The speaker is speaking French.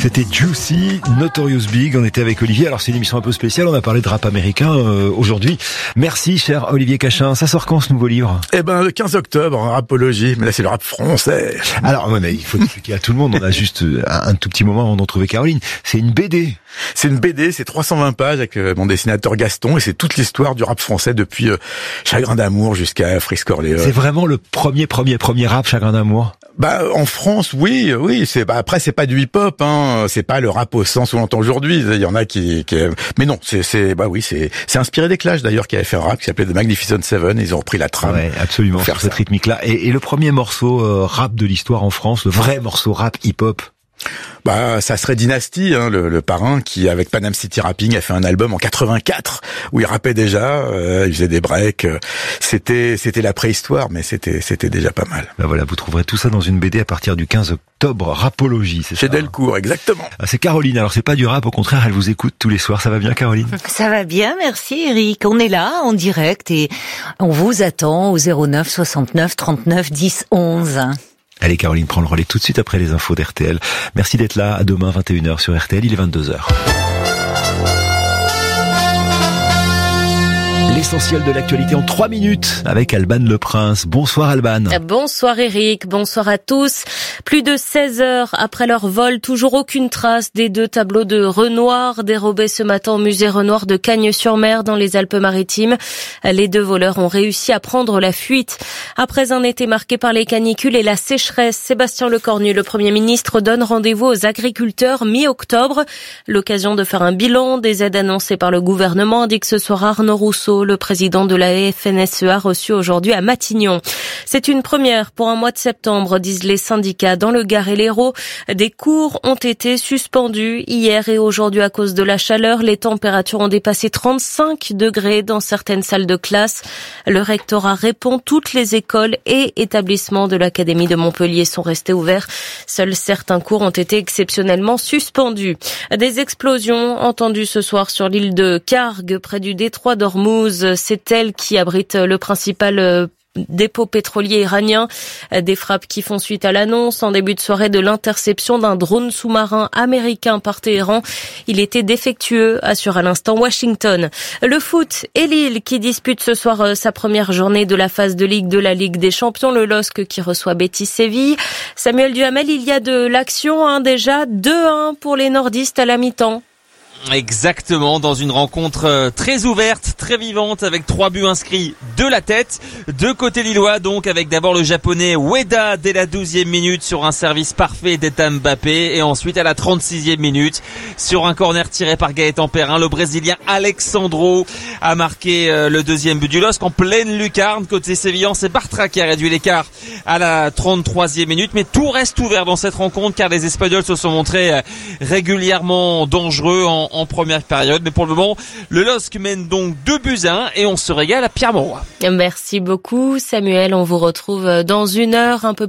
C'était Juicy, Notorious Big. On était avec Olivier. Alors c'est une émission un peu spéciale. On a parlé de rap américain aujourd'hui. Merci, cher Olivier Cachin. Ça sort quand ce nouveau livre ? Le 15 octobre, Rapologie. Mais là, c'est le rap français. Alors, ouais, mais il faut expliquer à tout le monde. On a juste un tout petit moment avant d'en trouver Caroline. C'est une BD. C'est une BD, c'est 320 pages avec mon dessinateur Gaston et c'est toute l'histoire du rap français depuis Chagrin d'amour jusqu'à Freeze Corleone. C'est vraiment le premier rap Chagrin d'amour. En France, oui, après c'est pas du hip-hop, hein, c'est pas le rap au sens où on l'entend aujourd'hui. Il y en a qui mais non, c'est inspiré des Clash d'ailleurs qui avait fait un rap qui s'appelait The Magnificent Seven. Ils ont repris la trame. Ouais, absolument. Faire cette rythmique-là. Et le premier morceau rap de l'histoire en France, le vrai morceau rap hip-hop. Ça serait Dynasty, hein, le parrain qui, avec Panam City Rapping, a fait un album en 84 où il rappait déjà, il faisait des breaks. C'était la préhistoire, mais c'était déjà pas mal. Voilà, vous trouverez tout ça dans une BD à partir du 15 octobre. Rapologie, c'est ça. Chez Delcourt, exactement. C'est Caroline. Alors c'est pas du rap, au contraire, elle vous écoute tous les soirs. Ça va bien, Caroline? Ça va bien, merci Eric. On est là en direct et on vous attend au 09 69 39 10 11. Allez, Caroline prend le relais tout de suite après les infos d'RTL. Merci d'être là. À demain, 21h sur RTL. Il est 22h. L'essentiel de l'actualité en 3 minutes avec Alban Le Prince. Bonsoir Alban. Bonsoir Eric, bonsoir à tous. Plus de 16 heures après leur vol, toujours aucune trace des 2 tableaux de Renoir dérobés ce matin au musée Renoir de Cagnes-sur-Mer dans les Alpes-Maritimes. Les 2 voleurs ont réussi à prendre la fuite. Après un été marqué par les canicules et la sécheresse, Sébastien Lecornu, le Premier ministre, donne rendez-vous aux agriculteurs mi-octobre. L'occasion de faire un bilan des aides annoncées par le gouvernement, indique ce soir Arnaud Rousseau, le président de la FNSEA, reçu aujourd'hui à Matignon. C'est une première pour un mois de septembre, disent les syndicats. Dans le Gard et l'Hérault, des cours ont été suspendus hier et aujourd'hui à cause de la chaleur. Les températures ont dépassé 35 degrés dans certaines salles de classe. Le rectorat répond, toutes les écoles et établissements de l'Académie de Montpellier sont restés ouverts. Seuls certains cours ont été exceptionnellement suspendus. Des explosions entendues ce soir sur l'île de Karg, près du détroit d'Ormuz. C'est elle qui abrite le principal dépôt pétrolier iranien. Des frappes qui font suite à l'annonce en début de soirée de l'interception d'un drone sous-marin américain par Téhéran. Il était défectueux, assure à l'instant Washington. Le foot et Lille qui dispute ce soir sa première journée de la phase de Ligue de la Ligue des Champions. Le LOSC qui reçoit Betis Séville. Samuel Duhamel, il y a de l'action déjà. 2-1 pour les nordistes à la mi-temps. Exactement, dans une rencontre très ouverte, très vivante, avec 3 buts inscrits de la tête. De côté lillois, donc, avec d'abord le japonais Ueda dès la 12e minute sur un service parfait d'Eta Mbappé. Et ensuite, à la 36e minute, sur un corner tiré par Gaëtan Perrin, le Brésilien Alexandro a marqué le 2e but du LOSC en pleine lucarne. Côté sévillan, c'est Bartra qui a réduit l'écart à la 33e minute. Mais tout reste ouvert dans cette rencontre car les Espagnols se sont montrés régulièrement dangereux en première période, mais pour le moment le LOSC mène donc 2-1 et on se régale à Pierre-Mauroy. Merci beaucoup Samuel, on vous retrouve dans 1 heure un peu